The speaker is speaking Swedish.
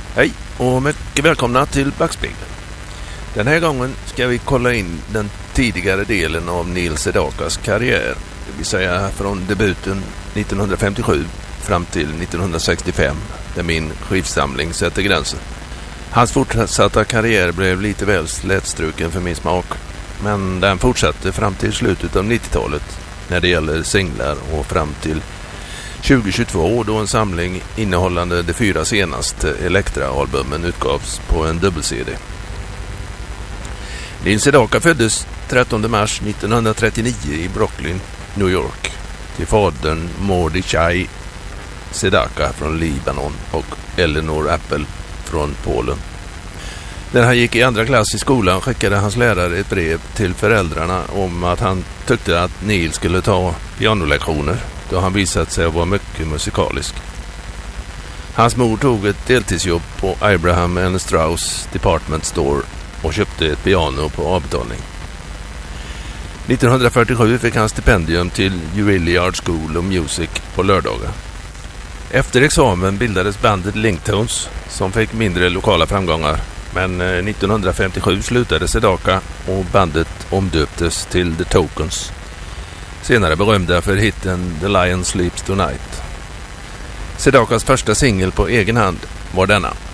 Hej och mycket välkomna till Backspegeln. Den här gången ska vi kolla in den tidigare delen av Neil Sedakas karriär. Det vill säga från debuten 1957 fram till 1965 där min skivsamling sätter gränsen. Hans fortsatta karriär blev lite väl slätstruken för min smak. Men den fortsatte fram till slutet av 90-talet när det gäller singlar och fram till 2022 då en samling innehållande de 4 senaste Elektra-albumen utgavs på en dubbel-CD. Neil Sedaka föddes 13 mars 1939 i Brooklyn, New York till fadern Mordechai Sedaka från Libanon och Eleanor Appel från Polen. När han gick i andra klass i skolan skickade hans lärare ett brev till föräldrarna om att han tyckte att Neil skulle ta pianolektioner då han visat sig vara mycket musikalisk. Hans mor tog ett deltidsjobb på Abraham & Strauss Department Store och köpte ett piano på avbetalning. 1947 fick han stipendium till Juilliard School of Music på lördagar. Efter examen bildades bandet Linktones som fick mindre lokala framgångar, men 1957 slutade Sedaka och bandet omdöptes till The Tokens, senare berömda för hitten The Lion Sleeps Tonight. Sedakas första singel på egen hand var denna.